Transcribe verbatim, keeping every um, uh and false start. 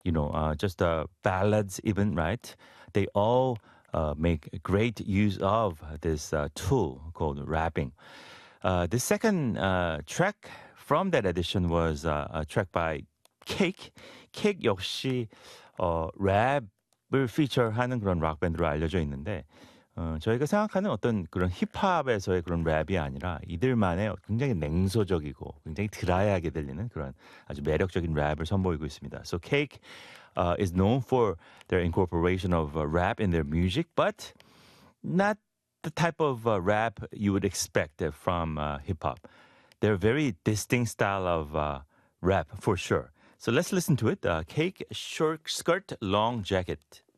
you know, uh, just uh, ballads even, right? They all uh, make great use of this uh, tool called rapping. Uh, the second uh, track from that edition was uh, a track by Cake. Cake 역시 어, 랩을 피처하는 그런 락 밴드로 알려져 있는데 어, 저희가 생각하는 어떤 그런 힙합에서의 그런 랩이 아니라 이들만의 굉장히 냉소적이고 굉장히 드라이하게 들리는 그런 아주 매력적인 랩을 선보이고 있습니다. So Cake uh, is known for their incorporation of uh, rap in their music, but not the type of uh, rap you would expect uh, from uh, hip hop. They're a very distinct style of uh, rap for sure. So let's listen to it. Uh, Cake, Short Skirt, Long Jacket.